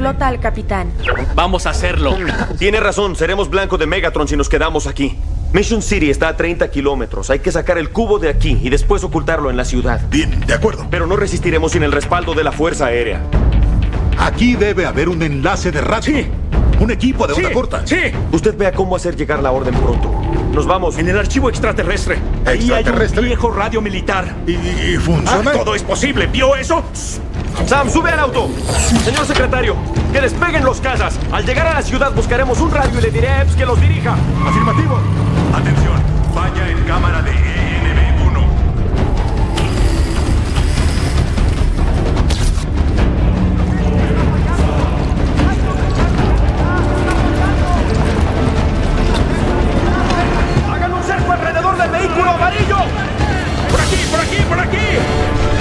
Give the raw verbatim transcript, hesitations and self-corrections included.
explota al capitán. Vamos a hacerlo. Tiene razón, seremos blanco de Megatron si nos quedamos aquí. Mission City está a treinta kilómetros. Hay que sacar el cubo de aquí y después ocultarlo en la ciudad. Bien, de acuerdo. Pero no resistiremos sin el respaldo de la Fuerza Aérea. Aquí debe haber un enlace de radio. Sí. Un equipo de onda Sí, corta. sí. Usted vea cómo hacer llegar la orden pronto. Nos vamos. En el archivo extraterrestre. Ahí hay ¿Extraterrestre? un viejo radio militar. ¿Y, y Ah, funciona? todo es posible. ¿Vio eso? Sam, sube al auto. Señor secretario, que despeguen los cazas. Al llegar a la ciudad buscaremos un radio y le diré a Epps que los dirija. Afirmativo. Atención. Falla en